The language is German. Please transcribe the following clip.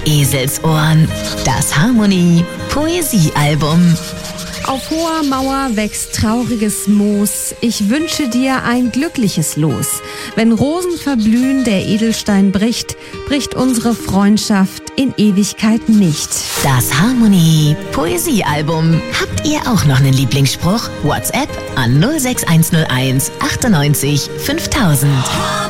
Eselsohren. Das Harmonie Poesiealbum. Auf hoher Mauer wächst trauriges Moos. Ich wünsche dir ein glückliches Los. Wenn Rosen verblühen, der Edelstein bricht, bricht unsere Freundschaft in Ewigkeit nicht. Das Harmonie Poesiealbum. Habt ihr auch noch einen Lieblingsspruch? WhatsApp an 06101 98 5000.